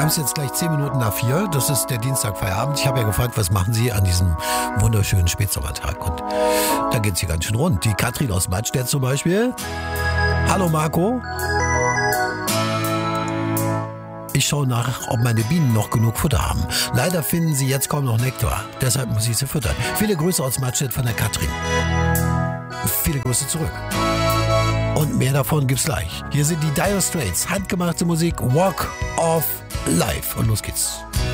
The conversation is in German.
haben es jetzt gleich 10 Minuten nach 4. Das ist der Dienstagfeierabend. Ich habe ja gefragt, was machen Sie an diesem wunderschönen Spätsommertag? Und da geht es hier ganz schön rund. Die Katrin aus Mattstedt zum Beispiel. Hallo Marco. Ich schaue nach, ob meine Bienen noch genug Futter haben. Leider finden sie jetzt kaum noch Nektar. Deshalb muss ich sie füttern. Viele Grüße aus Mattstedt von der Katrin. Viele Grüße zurück. Und mehr davon gibt's gleich. Hier sind die Dire Straits. Handgemachte Musik. Walk of Life. Und los geht's.